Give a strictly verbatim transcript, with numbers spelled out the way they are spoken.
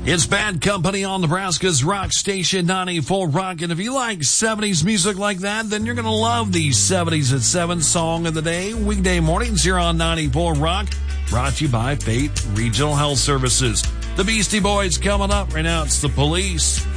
It's Bad Company on Nebraska's Rock Station ninety-four Rock. And if you like seventies music like that, then you're going to love the seventies at seven song of the day. Weekday mornings here on ninety-four Rock. Brought to you by Fate Regional Health Services. The Beastie Boys coming up. Right now it's The Police.